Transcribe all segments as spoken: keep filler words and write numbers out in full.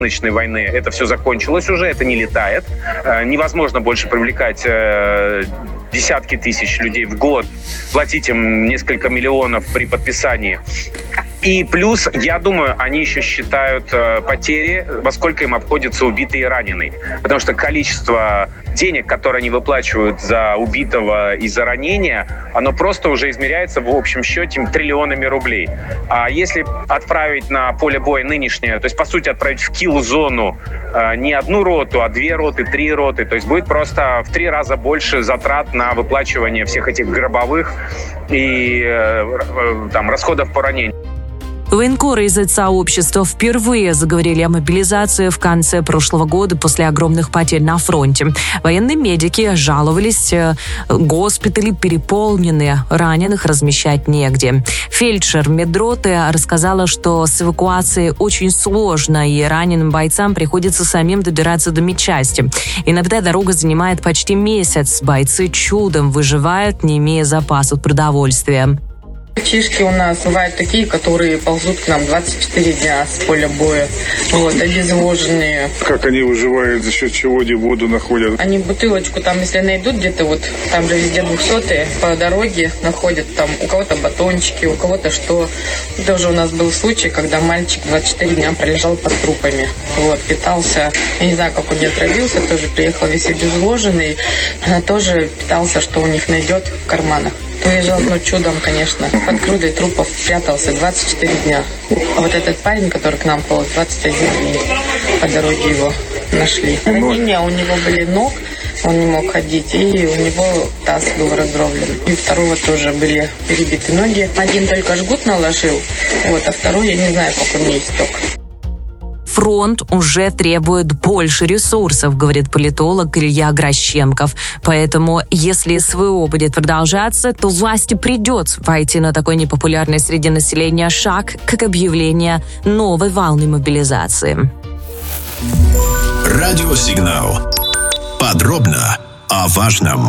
рыночной войны это все закончилось уже, это не летает. Невозможно больше привлекать десятки тысяч людей в год, платить им несколько миллионов при подписании. И плюс, я думаю, они еще считают э, потери, во сколько им обходится убитый и раненый. Потому что количество денег, которые они выплачивают за убитого и за ранения, оно просто уже измеряется в общем счете триллионами рублей. А если отправить на поле боя нынешнее, то есть, по сути, отправить в килл-зону э, не одну роту, а две роты, три роты, то есть будет просто в три раза больше затрат на выплачивание всех этих гробовых и э, э, там, расходов по ранению. Военкоры из сообщества впервые заговорили о мобилизации в конце прошлого года после огромных потерь на фронте. Военные медики жаловались, госпитали переполнены, раненых размещать негде. Фельдшер медроты рассказала, что с эвакуацией очень сложно, и раненым бойцам приходится самим добираться до медчасти. Иногда дорога занимает почти месяц. Бойцы чудом выживают, не имея запасов продовольствия. Мальчишки у нас бывают такие, которые ползут к нам двадцать четыре дня с поля боя. Вот, обезвоженные. Как они выживают, за счет чего они воду находят? Они бутылочку там, если найдут где-то вот, там же везде двухсотые, по дороге находят там у кого-то батончики, у кого-то что. Тоже у нас был случай, когда мальчик двадцать четыре дня пролежал под трупами. Вот, питался, я не знаю, как он не отравился, тоже приехал весь обезвоженный, тоже питался, что у них найдет в карманах. Выезжал, ну, чудом, конечно. Под грудой трупов прятался двадцать четыре дня. А вот этот парень, который к нам полз, двадцать один день по дороге его нашли. Ранения у него были ног, он не мог ходить, и у него таз был раздроблен. И у второго тоже были перебиты ноги. Один только жгут наложил, вот, а второй, я не знаю, как он не истек. Фронт уже требует больше ресурсов, говорит политолог Илья Гращенков. Поэтому, если СВО будет продолжаться, то власти придется пойти на такой непопулярный среди населения шаг, как объявление новой волны мобилизации. Радиосигнал. Подробно о важном.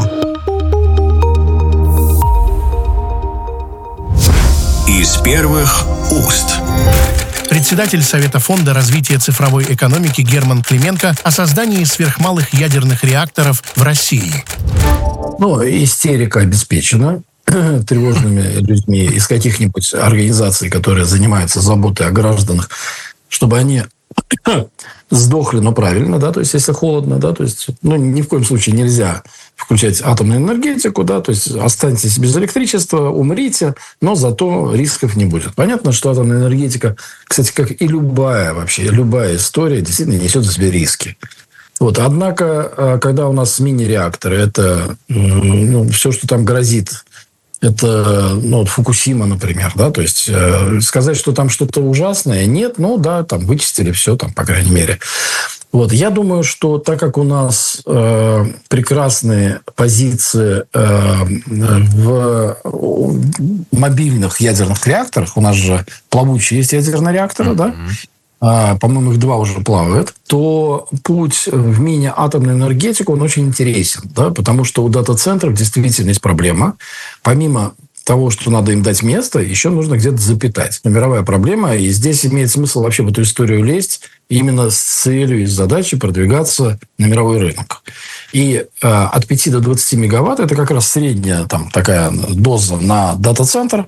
Из первых уст. Председатель Совета фонда развития цифровой экономики Герман Клименко о создании сверхмалых ядерных реакторов в России. Ну, истерика обеспечена тревожными людьми из каких-нибудь организаций, которые занимаются заботой о гражданах, чтобы они сдохли, но правильно, да, то есть если холодно, да, то есть, ну, ни в коем случае нельзя включать атомную энергетику, да, то есть останьтесь без электричества, умрите, но зато рисков не будет. Понятно, что атомная энергетика, кстати, как и любая вообще, любая история действительно несет в себе риски. Вот, однако, когда у нас мини-реакторы, это, ну, все, что там грозит, это, ну, Фукусима, например, да, то есть э, сказать, что там что-то ужасное, нет, ну да, там вычистили все, там, по крайней мере. Вот, я думаю, что так как у нас э, прекрасные позиции э, в мобильных ядерных реакторах, у нас же плавучие есть ядерные реакторы, mm-hmm. да, а, по-моему, их два уже плавают, то путь в мини-атомную энергетику, он очень интересен, да, потому что у дата-центров действительно есть проблема. Помимо того, что надо им дать место, еще нужно где-то запитать. Но мировая проблема, и здесь имеет смысл вообще в эту историю лезть именно с целью и с задачей продвигаться на мировой рынок. И э, от пяти до двадцати мегаватт – это как раз средняя там, такая доза на дата-центр.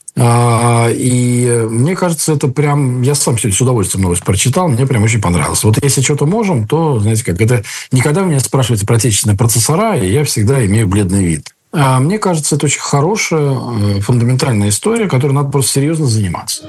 И мне кажется, это прям... Я сам сегодня с удовольствием новость прочитал, мне прям очень понравилось. Вот если что-то можем, то, знаете как, это... Никогда вы меня спрашиваете про отечественные процессора, и я всегда имею бледный вид. А мне кажется, это очень хорошая, фундаментальная история, которой надо просто серьезно заниматься.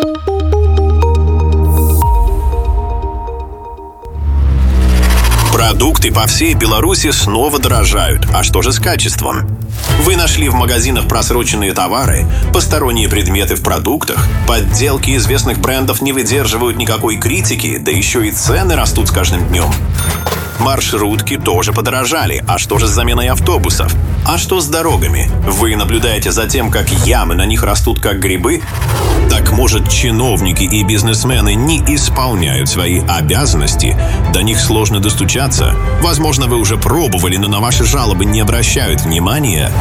Продукты по всей Беларуси снова дорожают. А что же с качеством? Вы нашли в магазинах просроченные товары, посторонние предметы в продуктах, подделки известных брендов не выдерживают никакой критики, да еще и цены растут с каждым днем. Маршрутки тоже подорожали. А что же с заменой автобусов? А что с дорогами? Вы наблюдаете за тем, как ямы на них растут как грибы? Так может, чиновники и бизнесмены не исполняют свои обязанности? До них сложно достучаться? Возможно, вы уже пробовали, но на ваши жалобы не обращают внимания?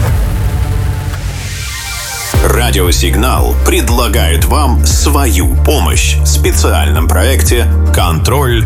Радиосигнал предлагает вам свою помощь в специальном проекте «Контроль